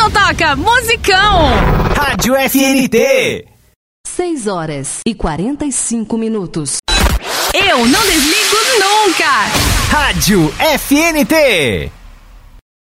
só toca musicão. Rádio FNT. 6h45. Eu não desligo nunca. Rádio FNT.